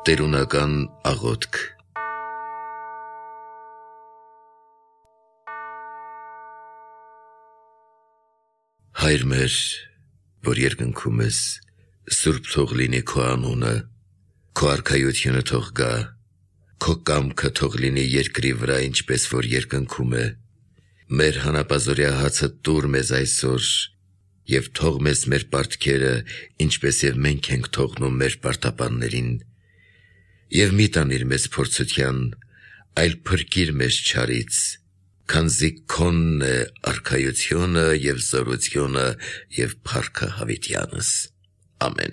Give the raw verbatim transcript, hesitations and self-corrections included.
Տերունական աղոթք։ Հայր մեր, որ երկնքում ես, սուրբ թող լինի քո անունը, քո արքայությունը թող գա, քո կամքը թող լինի երկրի վրա, ինչպես որ երկնքում է։ Մեր հանապազօրյա հացը տուր մեզ այսօր, և թող մեզ մեր պարտքերը, ինչպես և մենք ենք թողնում մեր պարտապաններին, և մի տանիր մեզ փորձության, այլ փրկիր մեզ չարից, քանզի քոնն է արքայությունը և զորությունը և փառքը հավիտյանս։ Ամեն։